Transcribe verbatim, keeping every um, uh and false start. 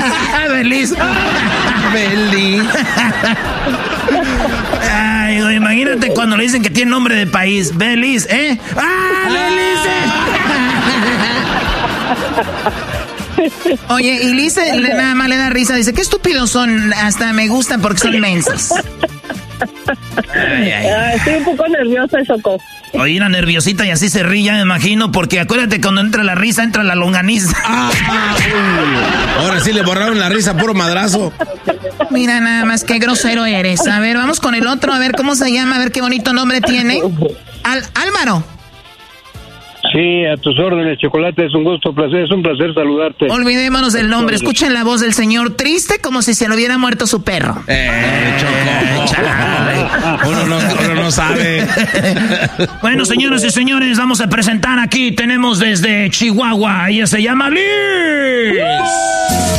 Beliz. Beliz. Ay, güey, imagínate cuando le dicen que tiene nombre de país. Beliz, ¿eh? ¡Ah, Belice! Oye, y Lice le, nada más le da risa. Dice, qué estúpidos son. Hasta me gustan porque son mensos. Ay, ay. Ah, estoy un poco nerviosa, Choco. Oye, una nerviosita y así se ríe, me imagino, porque acuérdate, cuando entra la risa, entra la longaniza. Ah, ahora sí le borraron la risa, puro madrazo. Mira, nada más qué grosero eres. A ver, vamos con el otro, a ver cómo se llama, a ver qué bonito nombre tiene. Al Álvaro. Sí, a tus órdenes, Chocolate, es un gusto, placer, es un placer saludarte. Olvidémonos del nombre, escuchen la voz del señor, triste como si se le hubiera muerto su perro. Eh, Choco. Uno no, uno no sabe. Bueno, señoras y señores, vamos a presentar aquí, tenemos desde Chihuahua, ella se llama Liz.